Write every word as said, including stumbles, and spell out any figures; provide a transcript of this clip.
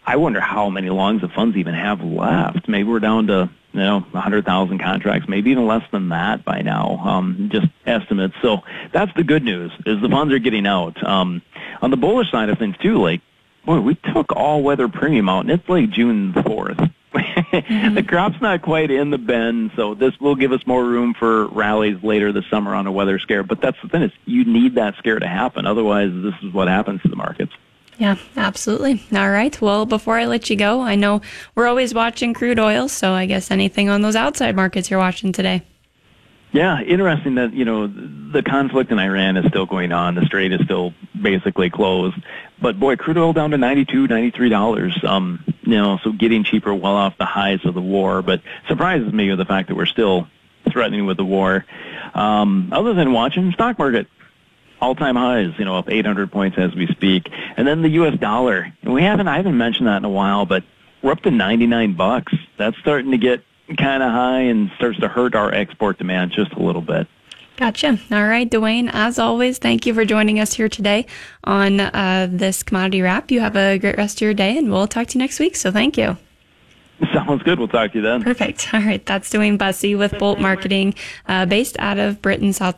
I wonder how many longs the funds even have left. Maybe we're down to, you know, one hundred thousand contracts, maybe even less than that by now, um, just estimates. So that's the good news, is the funds are getting out. Um, on the bullish side of things, too, like, boy, we took all-weather premium out, and it's like June fourth. Mm-hmm. The crop's not quite in the bend, so this will give us more room for rallies later this summer on a weather scare. But that's the thing, is you need that scare to happen. Otherwise, this is what happens to the markets. Yeah, absolutely. All right. Well, before I let you go, I know we're always watching crude oil, so I guess anything on those outside markets you're watching today? Yeah, interesting that, you know, the conflict in Iran is still going on. The strait is still basically closed. But, boy, crude oil down to ninety-two dollars, ninety-three dollars. Um, you know, so getting cheaper well off the highs of the war. But surprises me with the fact that we're still threatening with the war. Um, other than watching stock market, all-time highs, you know, up eight hundred points as we speak. And then the U S dollar. And we haven't, I haven't mentioned that in a while, but we're up to ninety-nine bucks. That's starting to get kind of high and starts to hurt our export demand just a little bit. Gotcha. All right, Dwayne, as always, thank you for joining us here today on uh, this Commodity Wrap. You have a great rest of your day, and we'll talk to you next week, so thank you. Sounds good. We'll talk to you then. Perfect. All right, that's Dwayne Bussey with Bolt Marketing, uh, based out of Britain, South